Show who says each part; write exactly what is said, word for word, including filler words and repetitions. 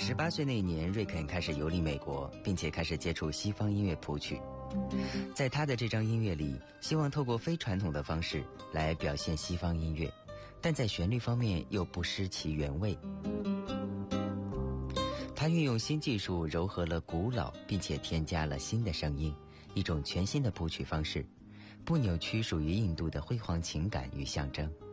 Speaker 1: 十八岁那年，瑞肯开始游历美国，并且开始接触西方音乐谱曲。在他的这张音乐里，希望透过非传统的方式来表现西方音乐，但在旋律方面又不失其原味。他运用新技术，糅合了古老，并且添加了新的声音，一种全新的谱曲方式，不扭曲属于印度的辉煌情感与象征。